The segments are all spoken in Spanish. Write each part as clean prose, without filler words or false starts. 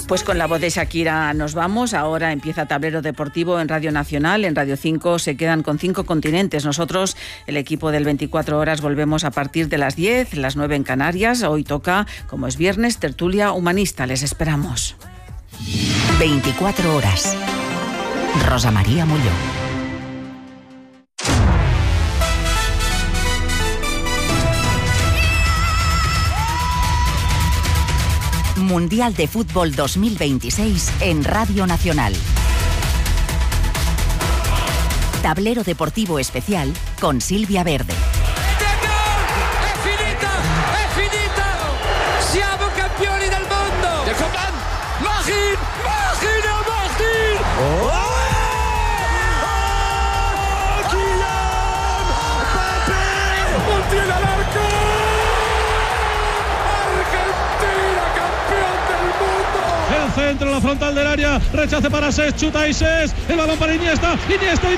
Pues con la voz de Shakira nos vamos. Ahora empieza Tablero Deportivo en Radio Nacional. En Radio 5 se quedan con 5 continentes. Nosotros, el equipo del 24 horas, volvemos a partir de las 10, las 9 en Canarias. Hoy toca, como es viernes, tertulia humanista. Les esperamos. 24 horas. Rosa María Molló. Mundial de Fútbol 2026 en Radio Nacional. Tablero Deportivo Especial con Silvia Verde. È finita! È finita! Siamo campioni del mondo! Der kommt an! Mach ihn! Mach ihn! Er macht ihn! Oh! Kylian Mbappé! Und tiene al arco! El centro, la frontal del área, rechace para Cesc, chuta y Cesc, el balón para Iniesta, ¡gol!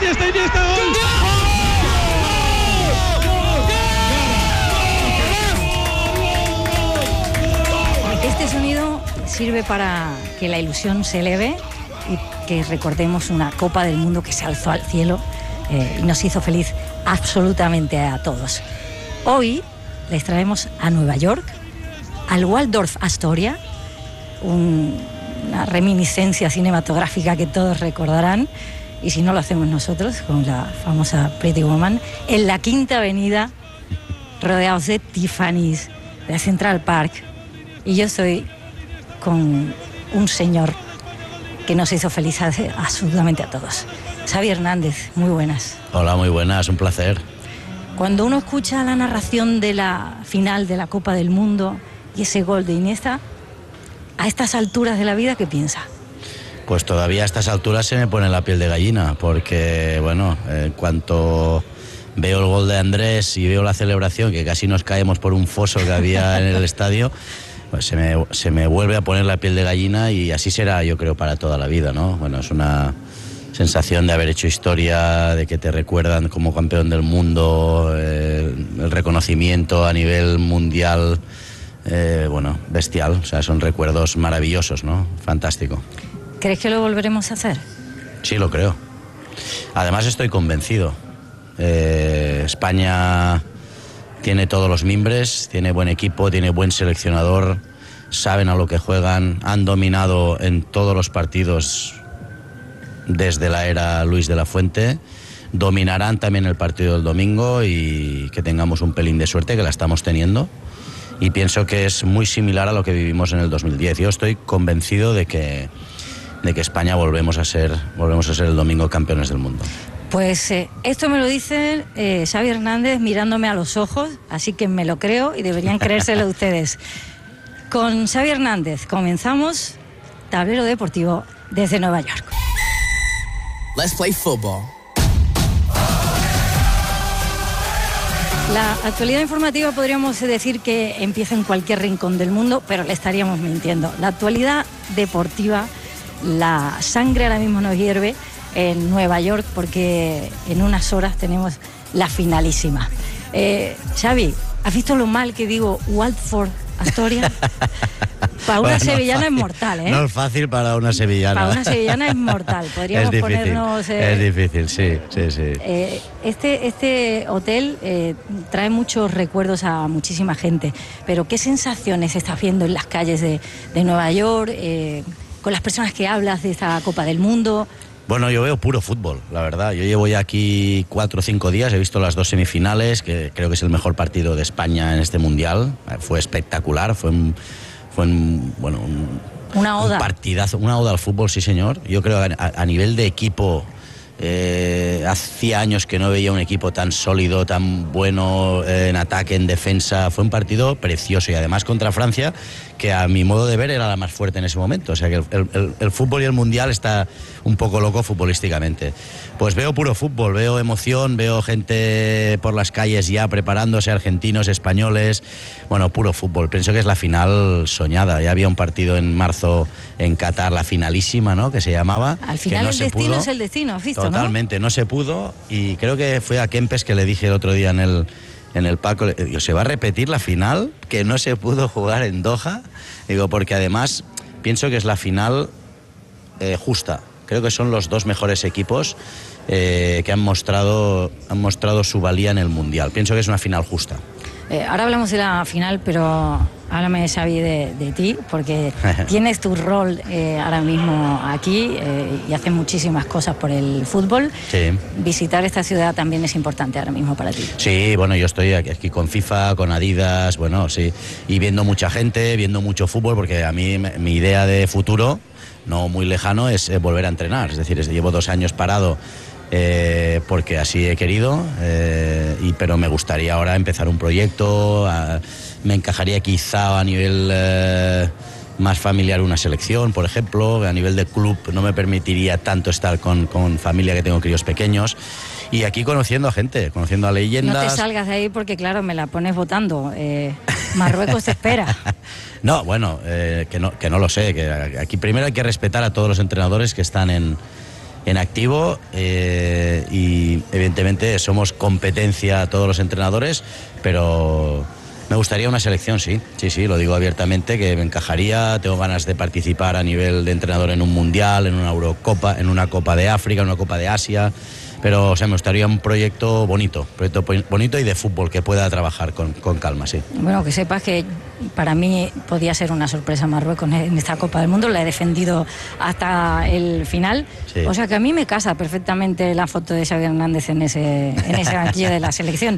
Este sonido sirve para que la ilusión se eleve y que recordemos una Copa del Mundo que se alzó al cielo y nos hizo feliz absolutamente a todos. Hoy les traemos a Nueva York, al Waldorf Astoria, una reminiscencia cinematográfica que todos recordarán, y si no lo hacemos nosotros, con la famosa Pretty Woman, en la Quinta Avenida, rodeados de Tiffany's, de Central Park, y yo estoy con un señor que nos hizo feliz absolutamente a todos. Xavi Hernández, muy buenas. Hola, muy buenas, un placer. Cuando uno escucha la narración de la final de la Copa del Mundo y ese gol de Iniesta, a estas alturas de la vida, ¿qué piensa? Pues todavía a estas alturas se me pone la piel de gallina, porque, bueno, en cuanto veo el gol de Andrés y veo la celebración, que casi nos caemos por un foso que había en el estadio, pues se me vuelve a poner la piel de gallina, y así será, yo creo, para toda la vida, ¿no? Bueno, es una sensación de haber hecho historia, de que te recuerdan como campeón del mundo, el reconocimiento a nivel mundial. Bueno, bestial, o sea, son recuerdos maravillosos, ¿no? Fantástico. ¿Crees que lo volveremos a hacer? Sí, lo creo. Además estoy convencido. España tiene todos los mimbres, tiene buen equipo, tiene buen seleccionador, saben a lo que juegan, han dominado en todos los partidos desde la era Luis de la Fuente. Dominarán también el partido del domingo, y que tengamos un pelín de suerte, que la estamos teniendo. Y pienso que es muy similar a lo que vivimos en el 2010. Yo estoy convencido de que España volvemos a ser el domingo campeones del mundo. Pues esto me lo dice Xavi Hernández mirándome a los ojos, así que me lo creo y deberían creérselo ustedes. Con Xavi Hernández comenzamos Tablero Deportivo desde Nueva York. Let's play football. La actualidad informativa podríamos decir que empieza en cualquier rincón del mundo, pero le estaríamos mintiendo. La actualidad deportiva, la sangre ahora mismo nos hierve en Nueva York, porque en unas horas tenemos la finalísima. Xavi, ¿has visto lo mal que digo Waldorf Astoria? Para una sevillana es mortal, ¿eh? No es fácil para una sevillana. Para una sevillana es mortal. Podríamos ponernos... es difícil, sí. Este hotel trae muchos recuerdos a muchísima gente, pero ¿qué sensaciones estás viendo en las calles de Nueva York, con las personas que hablas de esta Copa del Mundo? Bueno, yo veo puro fútbol, la verdad. Yo llevo ya aquí 4 o 5 días, he visto las 2 semifinales, que creo que es el mejor partido de España en este Mundial. Fue espectacular, fue un partidazo, una oda al fútbol, sí señor. Yo creo que a nivel de equipo, hacía años que no veía un equipo tan sólido, tan bueno en ataque, en defensa. Fue un partido precioso, y además contra Francia, que a mi modo de ver era la más fuerte en ese momento. O sea que el fútbol y el Mundial está un poco loco futbolísticamente. Pues veo puro fútbol, veo emoción, veo gente por las calles ya preparándose, argentinos, españoles. Bueno, puro fútbol. Pienso que es la final soñada. Ya había un partido en marzo en Qatar, la finalísima, ¿no?, que se llamaba. Al final el destino es el destino, ¿has visto? Totalmente, no se pudo, y creo que fue a Kempes que le dije el otro día en el palco, se va a repetir la final que no se pudo jugar en Doha. Digo, porque además pienso que es la final justa. Creo que son los dos mejores equipos que han mostrado su valía en el Mundial. Pienso que es una final justa. Ahora hablamos de la final, pero háblame, Xavi, de ti, porque tienes tu rol ahora mismo aquí y haces muchísimas cosas por el fútbol. Sí. Visitar esta ciudad también es importante ahora mismo para ti. Sí, bueno, yo estoy aquí con FIFA, con Adidas, bueno, sí, y viendo mucha gente, viendo mucho fútbol, porque a mí mi idea de futuro, no muy lejano, es volver a entrenar. Es decir, llevo 2 años parado porque así he querido, pero me gustaría ahora empezar un proyecto. Me encajaría quizá a nivel más familiar una selección, por ejemplo. A nivel de club no me permitiría tanto estar con familia, que tengo críos pequeños. Y aquí conociendo a gente, conociendo a leyendas. No te salgas de ahí porque, claro, me la pones votando. Marruecos te espera. No, bueno, que no lo sé. Que aquí primero hay que respetar a todos los entrenadores que están en activo, y evidentemente somos competencia a todos los entrenadores, pero me gustaría una selección, sí, lo digo abiertamente, que me encajaría. Tengo ganas de participar a nivel de entrenador en un mundial, en una Eurocopa, en una Copa de África, en una Copa de Asia. Pero, o sea, me gustaría un proyecto bonito y de fútbol que pueda trabajar con calma, sí. Bueno, que sepas que para mí podía ser una sorpresa Marruecos en esta Copa del Mundo. La he defendido hasta el final. Sí. O sea que a mí me casa perfectamente la foto de Xavi Hernández en ese banquillo de la selección.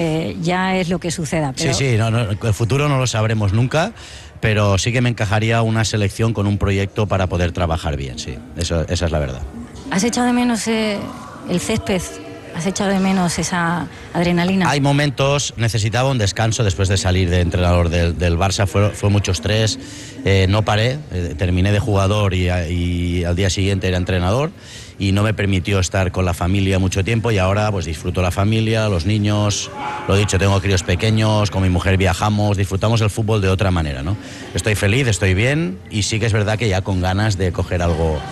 Ya es lo que suceda. Pero... Sí, no, el futuro no lo sabremos nunca, pero sí que me encajaría una selección con un proyecto para poder trabajar bien, sí. Esa es la verdad. ¿Has echado de menos el césped? ¿Has echado de menos esa adrenalina? Hay momentos, necesitaba un descanso después de salir de entrenador del Barça, fue mucho estrés, no paré, terminé de jugador y al día siguiente era entrenador, y no me permitió estar con la familia mucho tiempo, y ahora pues disfruto la familia, los niños, lo dicho, tengo críos pequeños, con mi mujer viajamos, disfrutamos el fútbol de otra manera, ¿no? Estoy feliz, estoy bien, y sí que es verdad que ya con ganas de coger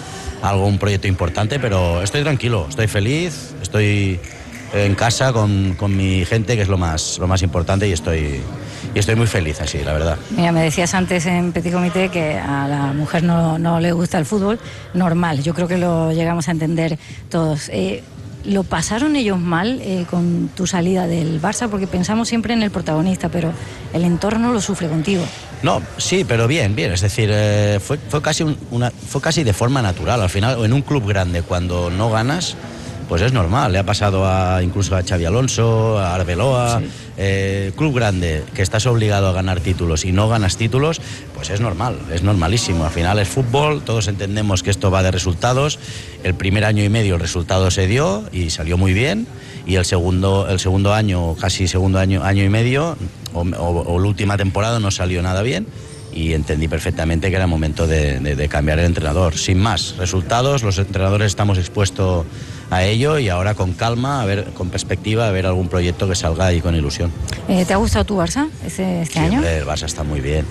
un proyecto importante, pero estoy tranquilo, estoy feliz, estoy en casa con mi gente, que es lo más importante, y estoy muy feliz así, la verdad. Mira, me decías antes en Petit Comité que a la mujer no le gusta el fútbol, normal, yo creo que lo llegamos a entender todos. ¿Lo pasaron ellos mal con tu salida del Barça? Porque pensamos siempre en el protagonista, pero el entorno lo sufre contigo. No, sí, pero bien, es decir, fue casi de forma natural. Al final, en un club grande, cuando no ganas, pues es normal. Le ha pasado incluso a Xabi Alonso, a Arbeloa. Sí. Club grande, que estás obligado a ganar títulos y no ganas títulos, pues es normal, es normalísimo. Al final es fútbol, todos entendemos que esto va de resultados. El primer año y medio el resultado se dio y salió muy bien, y el segundo año, casi segundo año y medio, o la última temporada, no salió nada bien, y entendí perfectamente que era momento de cambiar el entrenador. Sin más, resultados, los entrenadores estamos expuestos a ello, y ahora con calma, con perspectiva, a ver algún proyecto que salga ahí con ilusión. ¿Te ha gustado tu Barça este año? El Barça está muy bien,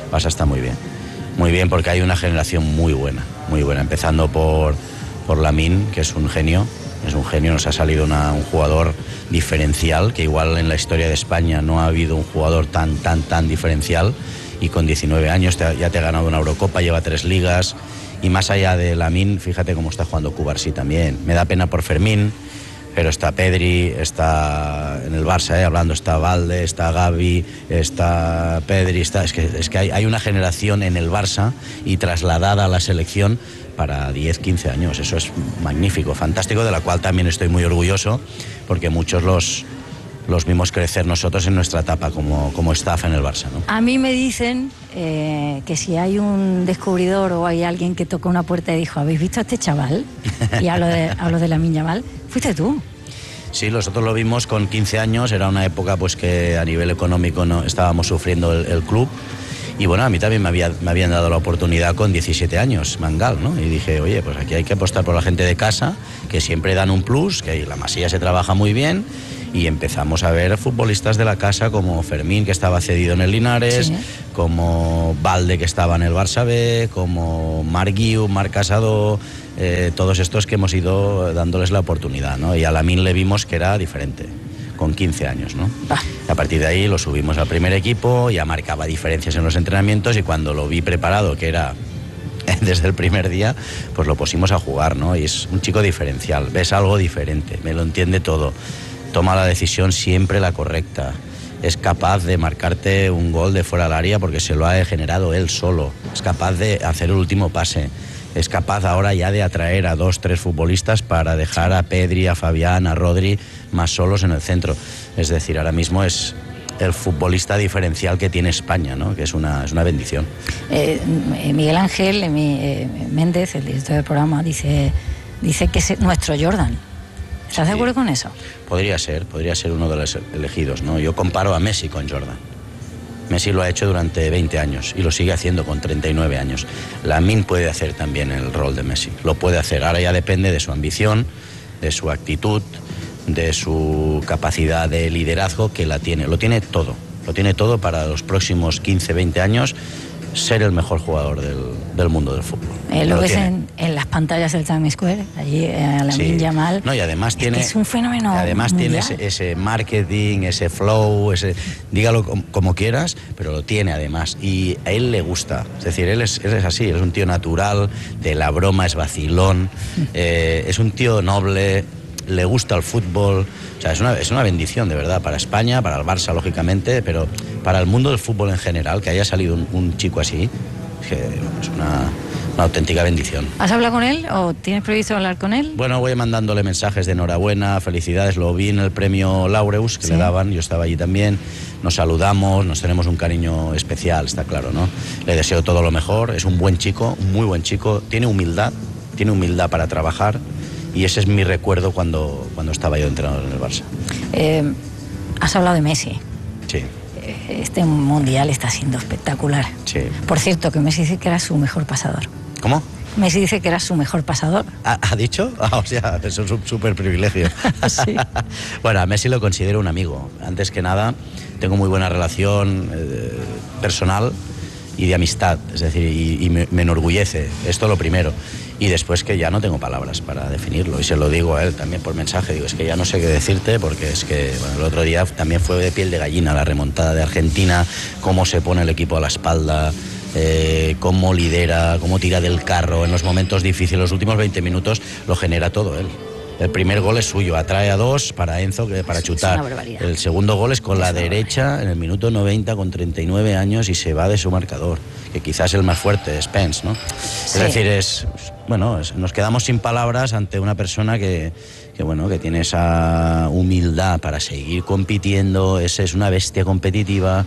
muy bien, porque hay una generación muy buena, empezando por Lamine, que es un genio, nos ha salido un jugador diferencial, que igual en la historia de España no ha habido un jugador tan diferencial, y con 19 años ya te ha ganado una Eurocopa, lleva 3 ligas. Y más allá de Lamine, fíjate cómo está jugando Cubarsí también. Me da pena por Fermín, pero está Pedri, está en el Barça, hablando, está Valde, está Gavi, está Pedri, es que hay una generación en el Barça y trasladada a la selección para 10, 15 años. Eso es magnífico, fantástico, de la cual también estoy muy orgulloso, porque muchos los vimos crecer nosotros en nuestra etapa como staff en el Barça, ¿no? A mí me dicen que si hay un descubridor o hay alguien que tocó una puerta y dijo, ¿habéis visto a este chaval? Y hablo de Lamine Yamal, fuiste tú. Sí, nosotros lo vimos con 15 años, era una época pues que a nivel económico no estábamos sufriendo el club, y bueno, a mí también me habían dado la oportunidad con 17 años, Mangal, ¿no? Y dije, oye, pues aquí hay que apostar por la gente de casa, que siempre dan un plus, que la Masía se trabaja muy bien, y empezamos a ver futbolistas de la casa como Fermín, que estaba cedido en el Linares, sí, como Valde, que estaba en el Barça B, como Marc Guiu, Marc Casado, todos estos que hemos ido dándoles la oportunidad, ¿no? Y a Lamine le vimos que era diferente, con 15 años, ¿no? A partir de ahí lo subimos al primer equipo, ya marcaba diferencias en los entrenamientos, y cuando lo vi preparado, que era desde el primer día, pues lo pusimos a jugar, ¿no? Y es un chico diferencial, ves algo diferente, me lo entiende todo, toma la decisión siempre la correcta, es capaz de marcarte un gol de fuera del área porque se lo ha generado él solo, es capaz de hacer el último pase, es capaz ahora ya de atraer a 2-3 futbolistas para dejar a Pedri, a Fabián, a Rodri más solos en el centro. Es decir, ahora mismo es el futbolista diferencial que tiene España, ¿no? Que es una bendición. Miguel Ángel Méndez, el director del programa, dice que es nuestro Jordan. ¿Estás de acuerdo con eso? Podría ser uno de los elegidos, ¿no? Yo comparo a Messi con Jordan. Messi lo ha hecho durante 20 años y lo sigue haciendo con 39 años. Lamine puede hacer también el rol de Messi, lo puede hacer. Ahora ya depende de su ambición, de su actitud, de su capacidad de liderazgo, que lo tiene todo para los próximos 15, 20 años ser el mejor jugador del mundo del fútbol. Lo ves en las pantallas del Times Square, allí Lamine Yamal. No, y además es un fenómeno. Además mundial. Tiene ese marketing, ese flow, dígalo como quieras, pero lo tiene además. Y a él le gusta. Es decir, él es así, él es un tío natural, de la broma es vacilón, es un tío noble, le gusta el fútbol. O sea, es una bendición de verdad para España, para el Barça lógicamente, pero para el mundo del fútbol en general, que haya salido un chico así, es una auténtica bendición. ¿Has hablado con él o tienes previsto hablar con él? Bueno, voy mandándole mensajes de enhorabuena, felicidades, lo vi en el premio Laureus que le daban, yo estaba allí también, nos saludamos, nos tenemos un cariño especial, está claro, ¿no? Le deseo todo lo mejor, es un buen chico, un muy buen chico, tiene humildad para trabajar. Y ese es mi recuerdo cuando estaba yo entrenador en el Barça. Has hablado de Messi. Sí. Este mundial está siendo espectacular. Sí. Por cierto, que Messi dice que era su mejor pasador. ¿Cómo? Messi dice que era su mejor pasador. ¿Ha dicho? O sea, eso es un súper privilegio. Sí. Bueno, a Messi lo considero un amigo. Antes que nada, tengo muy buena relación personal y de amistad. Es decir, y me enorgullece. Esto lo primero. Y después que ya no tengo palabras para definirlo, y se lo digo a él también por mensaje, digo, es que ya no sé qué decirte, porque es que bueno, el otro día también fue de piel de gallina la remontada de Argentina, cómo se pone el equipo a la espalda, cómo lidera, cómo tira del carro en los momentos difíciles, los últimos 20 minutos lo genera todo él. El primer gol es suyo, atrae a 2 para Enzo, para chutar. El segundo gol es con la derecha en el minuto 90 con 39 años y se va de su marcador, que quizás es el más fuerte, Spence, ¿no? Sí. Es decir, nos quedamos sin palabras ante una persona que tiene esa humildad para seguir compitiendo, es una bestia competitiva,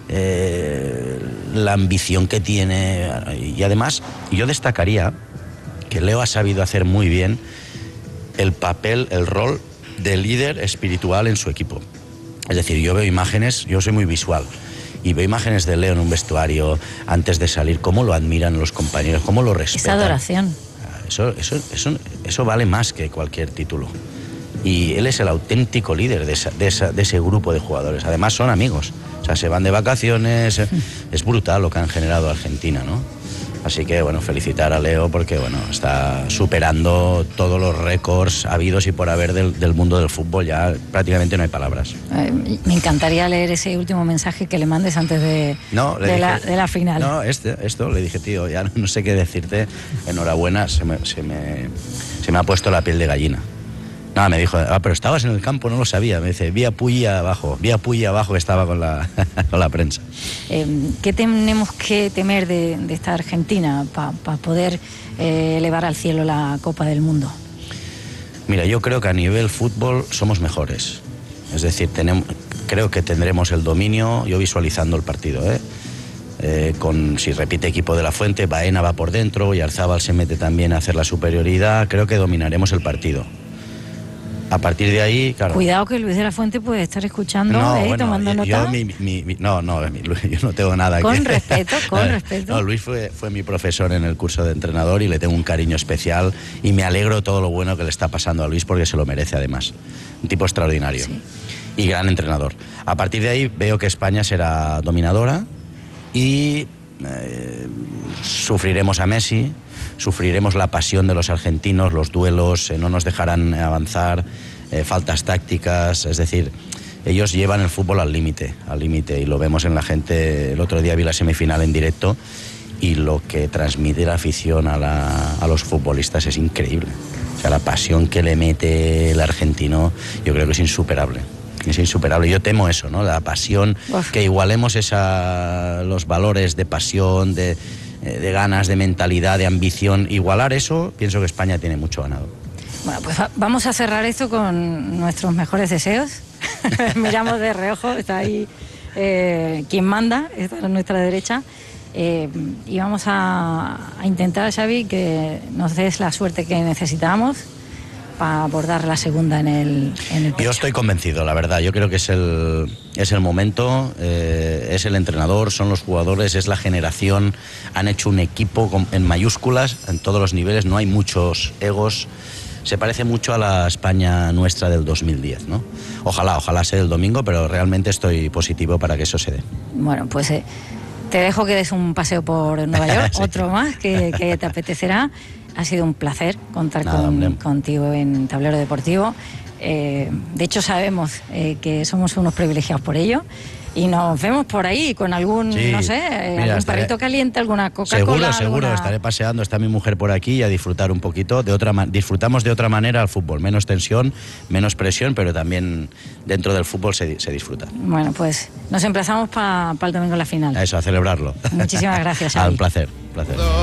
la ambición que tiene. Y además, yo destacaría que Leo ha sabido hacer muy bien el papel, el rol de líder espiritual en su equipo. Es decir, yo veo imágenes, yo soy muy visual, y veo imágenes de Leo en un vestuario antes de salir, cómo lo admiran los compañeros, cómo lo respetan. Esa adoración. Eso vale más que cualquier título. Y él es el auténtico líder de ese grupo de jugadores. Además son amigos, o sea, se van de vacaciones, es brutal lo que han generado Argentina, ¿no? Así que, bueno, felicitar a Leo porque, bueno, está superando todos los récords habidos y por haber del mundo del fútbol. Ya prácticamente no hay palabras. Me encantaría leer ese último mensaje que le mandes antes de la final. No, esto le dije, tío, ya no sé qué decirte. Enhorabuena, se me ha puesto la piel de gallina. No, me dijo, pero estabas en el campo, no lo sabía. Me dice, vi a Puyi abajo que estaba con la prensa. ¿Qué tenemos que temer de esta Argentina para poder elevar al cielo la Copa del Mundo? Mira, yo creo que a nivel fútbol somos mejores. Es decir, creo que tendremos el dominio, yo visualizando el partido, si repite equipo de la Fuente, Baena va por dentro y Arzábal se mete también a hacer la superioridad, creo que dominaremos el partido. A partir de ahí, claro. Cuidado que Luis de la Fuente puede estar escuchando, tomando nota. Yo no tengo nada con respeto. No, Luis fue mi profesor en el curso de entrenador y le tengo un cariño especial y me alegro todo lo bueno que le está pasando a Luis porque se lo merece además. Un tipo extraordinario, sí. Y gran entrenador. A partir de ahí veo que España será dominadora y sufriremos a Messi. Sufriremos la pasión de los argentinos, los duelos, no nos dejarán avanzar, faltas tácticas, es decir, ellos llevan el fútbol al límite, y lo vemos en la gente. El otro día vi la semifinal en directo y lo que transmite la afición a los futbolistas es increíble. O sea, la pasión que le mete el argentino yo creo que es insuperable. Es insuperable. Yo temo eso, ¿no? La pasión, que igualemos los valores de pasión, de ganas, de mentalidad, de ambición. Igualar eso, pienso que España tiene mucho ganado. Bueno, pues vamos a cerrar esto con nuestros mejores deseos. Miramos de reojo, está ahí quien manda, está a nuestra derecha. Y vamos a intentar, Xavi, que nos des la suerte que necesitamos para abordar la segunda en el pecho. Yo estoy convencido, la verdad. Yo creo que es el momento, es el entrenador, son los jugadores, es la generación. Han hecho un equipo en mayúsculas en todos los niveles, no hay muchos egos. Se parece mucho a la España nuestra del 2010, ¿no? Ojalá sea el domingo, pero realmente estoy positivo para que eso se dé. Bueno, pues te dejo que des un paseo por Nueva York, sí. Otro más que te apetecerá. Ha sido un placer contar contigo en Tablero Deportivo. De hecho, sabemos que somos unos privilegiados por ello. Y nos vemos por ahí con algún, no sé, algún perrito caliente, alguna Coca-Cola. Seguro, estaré paseando, está mi mujer por aquí y a disfrutar un poquito. Disfrutamos de otra manera al fútbol, menos tensión, menos presión, pero también dentro del fútbol se disfruta. Bueno, pues nos emplazamos para el domingo la final. Eso, a celebrarlo. Muchísimas gracias, Xavi. Un placer.